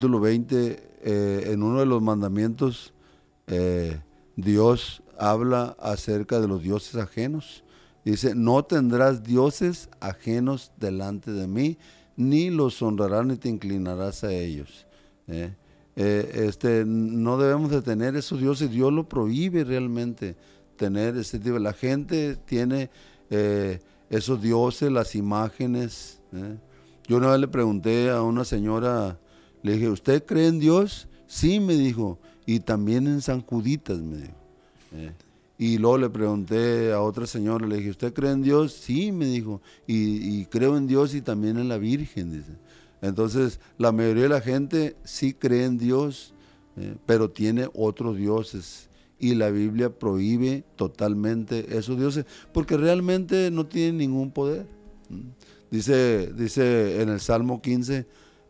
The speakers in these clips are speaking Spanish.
capítulo 20, en uno de los mandamientos, Dios habla acerca de los dioses ajenos. Dice, no tendrás dioses ajenos delante de mí, ni los honrarás ni te inclinarás a ellos. No debemos de tener esos dioses. Dios lo prohíbe realmente, tener ese tipo. La gente tiene esos dioses, las imágenes. Yo una vez le pregunté a una señora, le dije, ¿usted cree en Dios? Sí, me dijo, y también en San Juditas, me dijo. Y luego le pregunté a otra señora, le dije, ¿usted cree en Dios? Sí, me dijo, y creo en Dios y también en la Virgen, dice. Entonces, la mayoría de la gente sí cree en Dios, pero tiene otros dioses. Y la Biblia prohíbe totalmente esos dioses, porque realmente no tienen ningún poder. Dice en el Salmo 15,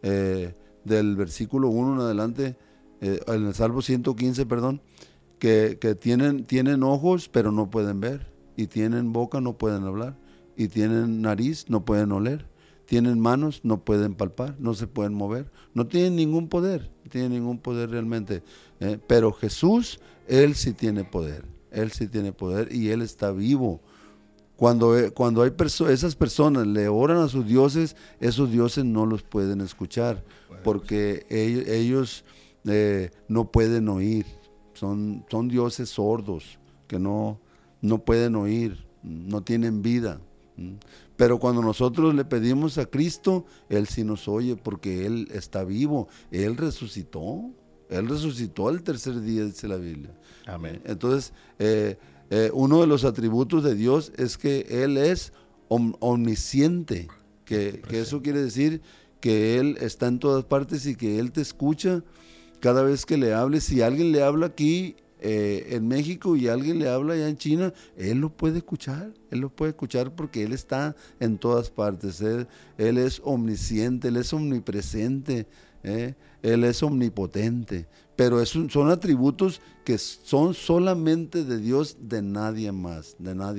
del versículo 1 en adelante, en el Salmo 115, perdón, que tienen ojos, pero no pueden ver, y tienen boca, no pueden hablar, y tienen nariz, no pueden oler, tienen manos, no pueden palpar, no se pueden mover, no tienen ningún poder, realmente. Pero Jesús, Él sí tiene poder, y Él está vivo. Cuando hay esas personas le oran a sus dioses, esos dioses no los pueden escuchar, porque ellos no pueden oír. Son dioses sordos que no pueden oír, no tienen vida. Pero cuando nosotros le pedimos a Cristo, Él sí nos oye, porque Él está vivo. Él resucitó el tercer día, dice la Biblia. Amén. Entonces, uno de los atributos de Dios es que Él es omnisciente, que eso quiere decir que Él está en todas partes y que Él te escucha cada vez que le hables. Si alguien le habla aquí en México y alguien le habla allá en China, Él lo puede escuchar, porque Él está en todas partes. Él es omnisciente, Él es omnipresente, Él es omnipotente, pero son atributos que son solamente de Dios, de nadie más.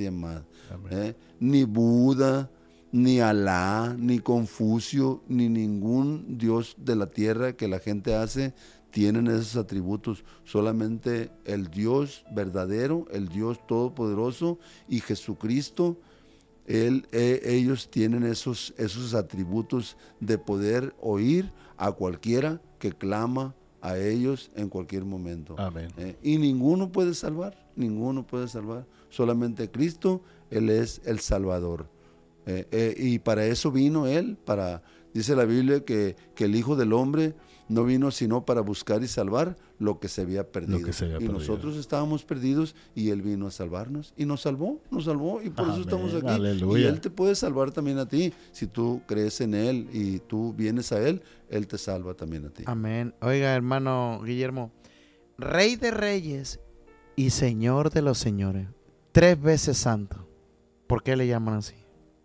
Ni Buda, ni Alá, ni Confucio, ni ningún dios de la tierra que la gente hace tienen esos atributos. Solamente el Dios verdadero, el Dios todopoderoso y Jesucristo, ellos tienen esos atributos de poder oír a cualquiera que clama a ellos en cualquier momento. Amén. Y ninguno puede salvar, solamente Cristo. Él es el Salvador. Y para eso vino Él, dice la Biblia que el Hijo del Hombre no vino sino para buscar y salvar lo que se había perdido. Nosotros estábamos perdidos y Él vino a salvarnos y nos salvó, y por eso estamos aquí. Aleluya. Y Él te puede salvar también a ti. Si tú crees en Él y tú vienes a Él, Él te salva también a ti. Amén. Oiga, hermano Guillermo, Rey de Reyes y Señor de los Señores, 3 veces santo. ¿Por qué le llaman así?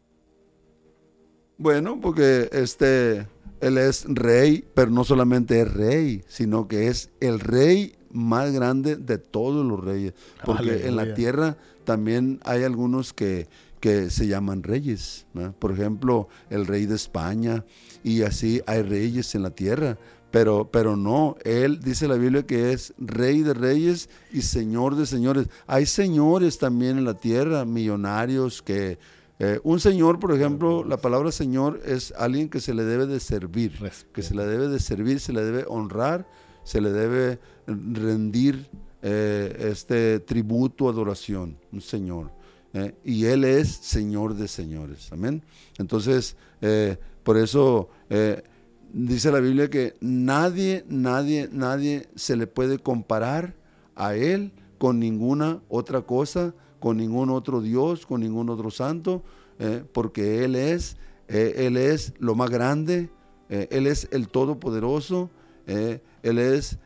Bueno, porque Él es rey, pero no solamente es rey, sino que es el rey más grande de todos los reyes. Porque Aleluya. En la tierra también hay algunos que se llaman reyes, ¿no? Por ejemplo, el rey de España, y así hay reyes en la tierra. Pero no, Él dice la Biblia que es Rey de Reyes y Señor de Señores. Hay señores también en la tierra, millonarios un señor, por ejemplo, la palabra señor es alguien que se le debe de servir, se le debe honrar, se le debe rendir tributo, adoración, un señor. Y Él es Señor de señores, amén. Entonces, por eso dice la Biblia que nadie se le puede comparar a Él con ninguna otra cosa, con ningún otro Dios, con ningún otro santo, porque Él es lo más grande, Él es el Todopoderoso, Él es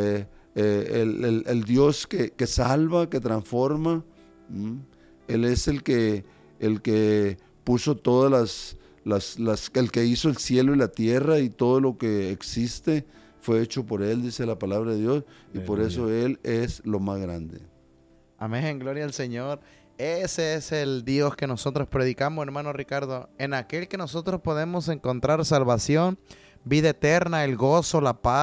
el Dios que salva, que transforma. Él es el que puso todas el que hizo el cielo y la tierra, y todo lo que existe fue hecho por Él, dice la palabra de Dios, y por eso Él es lo más grande. Amén, gloria al Señor. Ese es el Dios que nosotros predicamos, hermano Ricardo, en aquel que nosotros podemos encontrar salvación, vida eterna, el gozo, la paz.